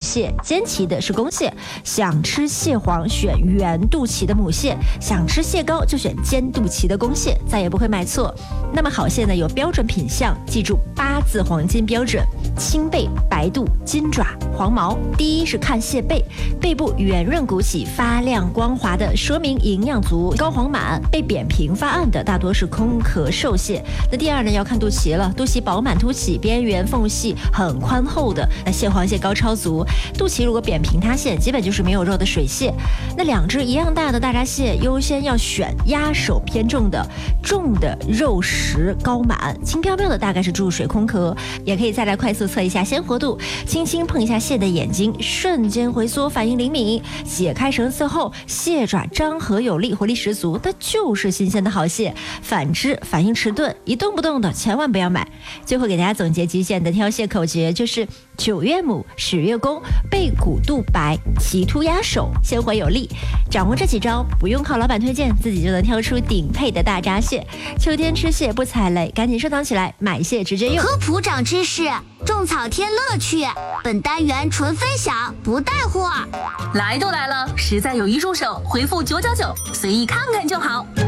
蟹，尖鳍的是公蟹。想吃蟹黄选圆肚鳍的母蟹，想吃蟹膏就选尖肚鳍的公蟹，再也不会买错。那么好蟹呢有标准品相，记住8字黄金标准：青背、白肚、金爪、黄毛。第一是看蟹背，背部圆润鼓起、发亮光滑的，说明营养足、膏黄满；背扁平发暗的，大多是空壳瘦蟹。那第二呢要看肚脐了，肚脐饱满凸起，边缘缝隙很宽厚的，那蟹黄蟹膏超足。肚脐如果扁平塌陷，基本就是没有肉的水蟹。那2只一样大的大闸蟹，优先要选压手偏重的，重的肉实膏满，轻飘飘的大概是注水空壳。也可以再来快速测一下鲜活度，轻轻碰一下蟹的眼睛，瞬间回缩，反应灵敏。解开绳刺后，蟹爪张合有力，活力十足，那就是新鲜的好蟹。反之，反应迟钝，一动不动的，千万不要买。最后给大家总结极简的挑蟹口诀，就是9月母、10月公，背骨肚白，鳍突压手，鲜活有力。掌握这几招，不用靠老板推荐，自己就能挑出顶配的大闸蟹。秋天吃蟹不踩雷，赶紧收藏起来，买蟹直接用。 科普长知识，种草添乐趣。本单元纯分享，不带货。 来都来了，实在有一入手，回复999，随意看看就好。